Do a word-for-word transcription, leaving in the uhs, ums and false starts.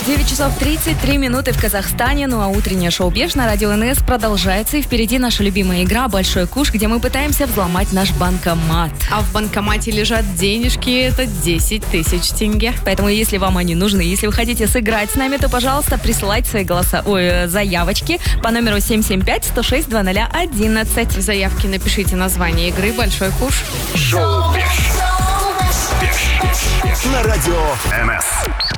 девять часов тридцать три минуты в Казахстане, ну а утреннее шоу «Беж» на радио эн эс продолжается, и впереди наша любимая игра «Большой куш», где мы пытаемся взломать наш банкомат. А в банкомате лежат денежки, это десять тысяч тенге. Поэтому, если вам они нужны, если вы хотите сыграть с нами, то, пожалуйста, присылайте свои голоса, ой, заявочки по номеру семь семь пять сто шесть двадцать ноль одиннадцать. В заявке напишите название игры «Большой куш». Шоу «Беж» на радио эн эс.